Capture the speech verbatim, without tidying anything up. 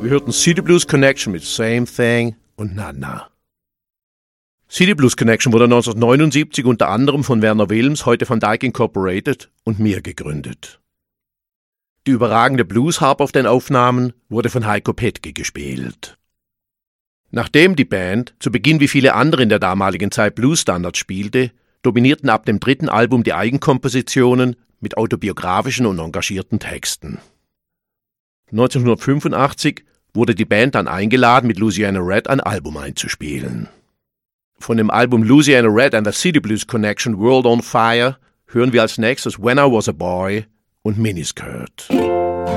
Wir hörten City Blues Connection mit Same Thing und Na Na. City Blues Connection wurde neunzehnhundertneunundsiebzig unter anderem von Werner Wilms, heute Van Dyke Incorporated, und mir gegründet. Die überragende Blues-Harp auf den Aufnahmen wurde von Heiko Petke gespielt. Nachdem die Band zu Beginn wie viele andere in der damaligen Zeit Blues-Standards spielte, dominierten ab dem dritten Album die Eigenkompositionen mit autobiografischen und engagierten Texten. neunzehnhundertfünfundachtzig wurde die Band dann eingeladen, mit Louisiana Red ein Album einzuspielen. Von dem Album Louisiana Red and the City Blues Connection World on Fire hören wir als nächstes When I Was a Boy und Miniskirt.